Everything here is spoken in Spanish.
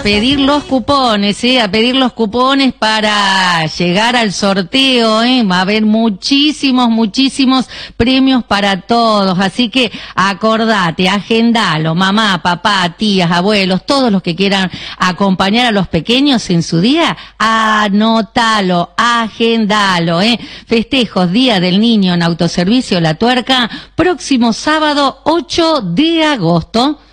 pedir los cupones, a pedir los cupones para llegar al sorteo, va a haber muchísimos premios para todos, así que acordate, agendalo, mamá, papá, tías, abuelos, todos los que quieran acompañar a los pequeños en su día, anótalo, agendalo, Festejos Día del Niño en Autoservicio La Tuerca, próximo sábado 8 de agosto.